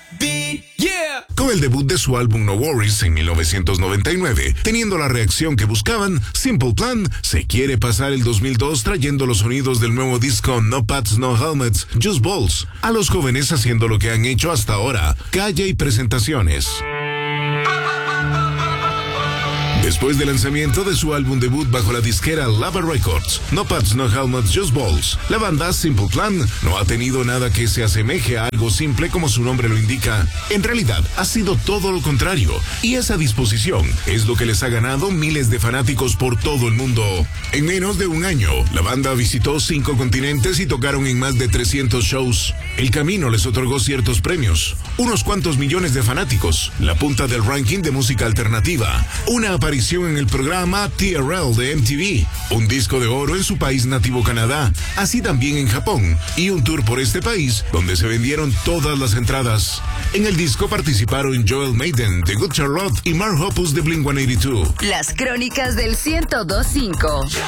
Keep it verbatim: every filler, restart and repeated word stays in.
beat, yeah. Con el debut de su álbum No Worries en mil novecientos noventa y nueve, teniendo la reacción que buscaban, Simple Plan se quiere pasar el dos mil dos trayendo los sonidos del nuevo disco No Pads, No Helmets, Just Balls, a los jóvenes haciendo lo que han hecho hasta ahora, calle y presentaciones. Después del lanzamiento de su álbum debut bajo la disquera Lava Records, No Pads, No Helmets, Just Balls, la banda Simple Plan no ha tenido nada que se asemeje a algo simple como su nombre lo indica. En realidad, ha sido todo lo contrario, y esa disposición es lo que les ha ganado miles de fanáticos por todo el mundo. En menos de un año, la banda visitó cinco continentes y tocaron en más de trescientos shows. El camino les otorgó ciertos premios, unos cuantos millones de fanáticos, la punta del ranking de música alternativa, una aparición en el programa T R L de M T V, un disco de oro en su país nativo Canadá, así también en Japón, y un tour por este país donde se vendieron todas las entradas. En el disco participaron Joel Maiden, The Good Charlotte y Mark Hoppus de Blink ciento ochenta y dos. Las crónicas del ciento dos punto cinco.